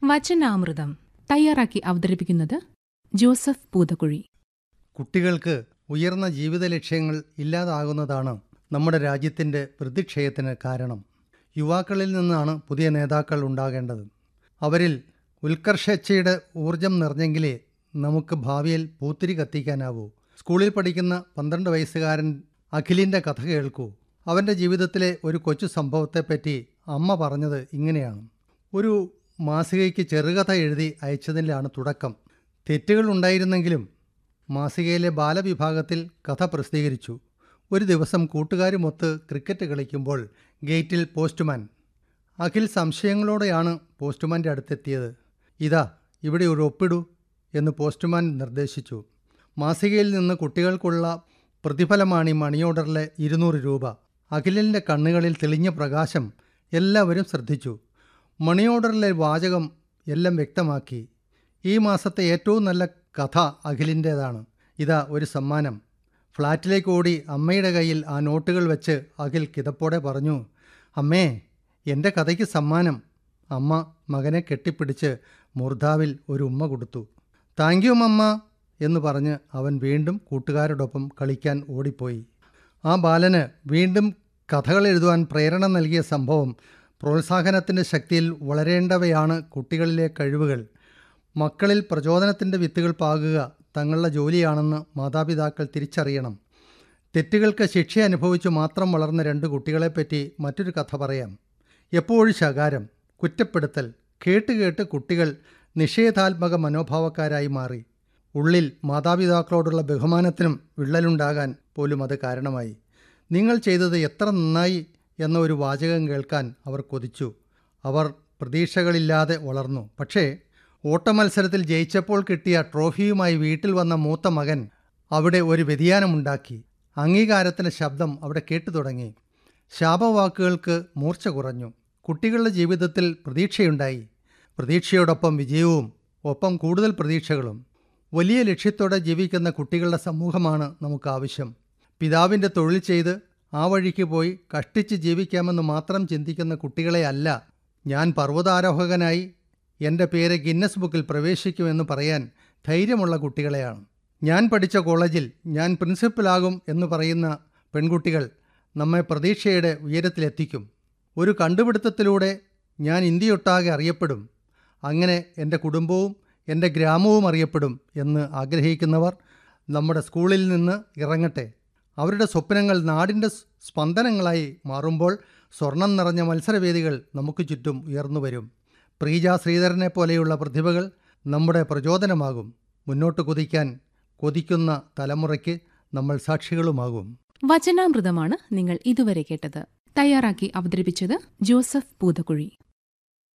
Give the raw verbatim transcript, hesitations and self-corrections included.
വചനാമൃതം തയ്യാറാക്കി അവതരിപ്പിക്കുന്നത് ജോസഫ് പൂതക്കുഴി. കുട്ടികൾക്ക് ഉയർന്ന ജീവിത ലക്ഷ്യങ്ങൾ ഇല്ലാതാകുന്നതാണ് നമ്മുടെ രാജ്യത്തിൻ്റെ വൃദ്ധിക്ഷയത്തിന് കാരണം. യുവാക്കളിൽ നിന്നാണ് പുതിയ നേതാക്കൾ ഉണ്ടാകേണ്ടത്. അവരിൽ ഉത്കർഷേച്ഛയുടെ ഊർജം നിറഞ്ഞെങ്കിലേ നമുക്ക് ഭാവിയിൽ പൂത്തിരി കത്തിക്കാനാവൂ. സ്കൂളിൽ പഠിക്കുന്ന പന്ത്രണ്ട് വയസ്സുകാരൻ അഖിലിൻ്റെ കഥ കേൾക്കൂ. അവൻ്റെ ജീവിതത്തിലെ ഒരു കൊച്ചു സംഭവത്തെപ്പറ്റി അമ്മ പറഞ്ഞത് ഇങ്ങനെയാണ്. ഒരു മാസികയ്ക്ക് ചെറുകഥ എഴുതി അയച്ചതിലാണ് തുടക്കം. തെറ്റുകൾ ഉണ്ടായിരുന്നെങ്കിലും മാസികയിലെ ബാലവിഭാഗത്തിൽ കഥ പ്രസിദ്ധീകരിച്ചു. ഒരു ദിവസം കൂട്ടുകാരുമൊത്ത് ക്രിക്കറ്റ് കളിക്കുമ്പോൾ ഗേറ്റിൽ പോസ്റ്റ്മാൻ. അഖിൽ സംശയങ്ങളോടെയാണ് പോസ്റ്റ്മാൻ്റെ അടുത്തെത്തിയത്. ഇതാ ഇവിടെ ഒരു ഒപ്പിടൂ എന്ന് പോസ്റ്റ്മാൻ നിർദ്ദേശിച്ചു. മാസികയിൽ നിന്ന് കുട്ടികൾക്കുള്ള പ്രതിഫലമാണ് ഈ മണി ഓർഡറിലെ ഇരുന്നൂറ് രൂപ. അഖിലിൻ്റെ കണ്ണുകളിൽ തെളിഞ്ഞ പ്രകാശം എല്ലാവരും ശ്രദ്ധിച്ചു. മണി ഓർഡറിലെ വാചകം എല്ലാം വ്യക്തമാക്കി. ഈ മാസത്തെ ഏറ്റവും നല്ല കഥ അഖിലിൻ്റേതാണ്. ഇതാ ഒരു സമ്മാനം. ഫ്ലാറ്റിലേക്ക് ഓടി അമ്മയുടെ കയ്യിൽ ആ നോട്ടുകൾ വെച്ച് അഖിൽ കിതപ്പോടെ പറഞ്ഞു, അമ്മേ, എൻ്റെ കഥയ്ക്ക് സമ്മാനം. അമ്മ മകനെ കെട്ടിപ്പിടിച്ച് മൂർധാവിൽ ഒരു ഉമ്മ കൊടുത്തു. താങ്ക് യു മമ്മ എന്ന് പറഞ്ഞ് അവൻ വീണ്ടും കൂട്ടുകാരോടൊപ്പം കളിക്കാൻ ഓടിപ്പോയി. ആ ബാലന് വീണ്ടും കഥകൾ എഴുതുവാൻ പ്രേരണ നൽകിയ സംഭവം പ്രോത്സാഹനത്തിൻ്റെ ശക്തിയിൽ വളരേണ്ടവയാണ് കുട്ടികളിലെ കഴിവുകൾ. മക്കളിൽ പ്രചോദനത്തിൻ്റെ വിത്തുകൾ പാകുക തങ്ങളുടെ ജോലിയാണെന്ന് മാതാപിതാക്കൾ തിരിച്ചറിയണം. തെറ്റുകൾക്ക് ശിക്ഷ അനുഭവിച്ചു മാത്രം വളർന്ന രണ്ട് കുട്ടികളെപ്പറ്റി മറ്റൊരു കഥ പറയാം. എപ്പോഴും ശകാരം, കുറ്റപ്പെടുത്തൽ കേട്ട് കേട്ട് കുട്ടികൾ നിഷേധാത്മക മനോഭാവക്കാരായി മാറി. ഉള്ളിൽ മാതാപിതാക്കളോടുള്ള ബഹുമാനത്തിനും വിള്ളലുണ്ടാകാൻ പോലും അത് കാരണമായി. നിങ്ങൾ ചെയ്തത് എത്ര നന്നായി എന്ന ഒരു വാചകം കേൾക്കാൻ അവർ കൊതിച്ചു. അവർ പ്രതീക്ഷകളില്ലാതെ വളർന്നു. പക്ഷേ ഓട്ടമത്സരത്തിൽ ജയിച്ചപ്പോൾ കിട്ടിയ ട്രോഫിയുമായി വീട്ടിൽ വന്ന മൂത്ത മകൻ അവിടെ ഒരു വ്യതിയാനമുണ്ടാക്കി. അംഗീകാരത്തിൻ്റെ ശബ്ദം അവിടെ കേട്ടു തുടങ്ങി. ശാപവാക്കുകൾക്ക് മൂർച്ച കുറഞ്ഞു. കുട്ടികളുടെ ജീവിതത്തിൽ പ്രതീക്ഷയുണ്ടായി. പ്രതീക്ഷയോടൊപ്പം വിജയവും, ഒപ്പം കൂടുതൽ പ്രതീക്ഷകളും. വലിയ ലക്ഷ്യത്തോടെ ജീവിക്കുന്ന കുട്ടികളുടെ സമൂഹമാണ് നമുക്ക് ആവശ്യം. പിതാവിൻ്റെ തൊഴിൽ ചെയ്ത് ആ വഴിക്ക് പോയി കഷ്ടിച്ച് ജീവിക്കാമെന്ന് മാത്രം ചിന്തിക്കുന്ന കുട്ടികളെ അല്ല. ഞാൻ പർവ്വതാരോഹകനായി എൻ്റെ പേര് ഗിന്നസ് ബുക്കിൽ പ്രവേശിക്കുമെന്ന് പറയാൻ ധൈര്യമുള്ള കുട്ടികളെയാണ്. ഞാൻ പഠിച്ച കോളേജിൽ ഞാൻ പ്രിൻസിപ്പലാകും എന്ന് പറയുന്ന പെൺകുട്ടികൾ നമ്മെ പ്രതീക്ഷയുടെ ഉയരത്തിലെത്തിക്കും. ഒരു കണ്ടുപിടുത്തത്തിലൂടെ ഞാൻ ഇന്ത്യയൊട്ടാകെ അറിയപ്പെടും. അങ്ങനെ എൻ്റെ കുടുംബവും എൻ്റെ ഗ്രാമവും അറിയപ്പെടും എന്ന് ആഗ്രഹിക്കുന്നവർ നമ്മുടെ സ്കൂളിൽ നിന്ന് ഇറങ്ങട്ടെ. അവരുടെ സ്വപ്നങ്ങൾ നാടിൻ്റെ സ്പന്ദനങ്ങളായി മാറുമ്പോൾ സ്വർണം നിറഞ്ഞ മത്സരവേദികൾ നമുക്ക് ചുറ്റും ഉയർന്നു വരും. പ്രീജ ശ്രീധരനെ പോലെയുള്ള പ്രതിഭകൾ നമ്മുടെ പ്രചോദനമാകും. മുന്നോട്ട് കുതിക്കാൻ കൊതിക്കുന്ന തലമുറയ്ക്ക് നമ്മൾ സാക്ഷികളുമാകും. വചനാമൃതമാണ് നിങ്ങൾ ഇതുവരെ കേട്ടത്. തയ്യാറാക്കി അവതരിപ്പിച്ചത് ജോസഫ് പൂതക്കുഴി.